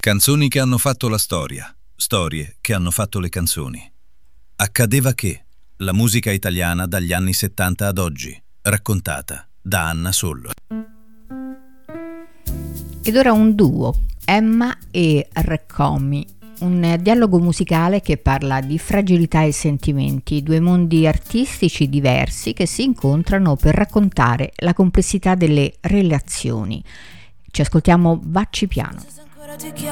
Canzoni che hanno fatto la storia, storie che hanno fatto le canzoni. Accadeva che, la musica italiana dagli anni 70 ad oggi, raccontata da Anna Sollo. Ed ora un duo, Emma e Reccomi, un dialogo musicale che parla di fragilità e sentimenti, due mondi artistici diversi che si incontrano per raccontare la complessità delle relazioni. Ci ascoltiamo Vacci piano.